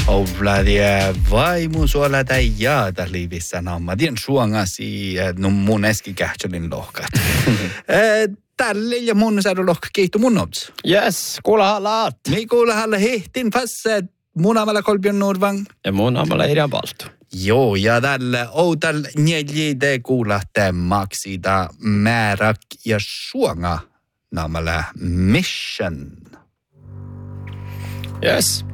Ovladia vaimu suola tai jaata liivissä nammadien suongasi no mun eskikähtölin lohkat. Tälle ja mun saada lohka keittu mun ops. Yes, kuulahalaat. Me kuulahalla hehtin fassa munamalla kolpion nurvang. Ja munamalla Irian Paltu. Joo, ja tällä outal neljide kuulahte maksida määrak ja suonga namalla mission. Yes.